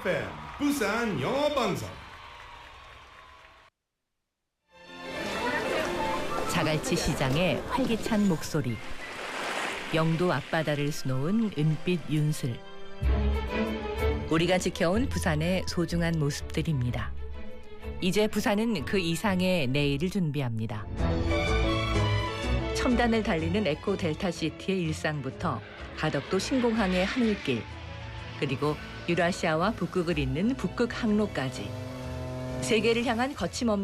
FM 부산 영어 방송. 자갈치 시장의 활기찬 목소리. 영도 앞바다를 수놓은 은빛 윤슬. 우리가 지켜온 부산의 소중한 모습들입니다. 이제 부산은 그 이상의 내일을 준비합니다. 첨단을 달리는 에코 델타시티의 일상부터 가덕도 신공항의 하늘길, 그리고 유라시아와 북극을 잇는 북극 항로까지 세계를 향한 거침없는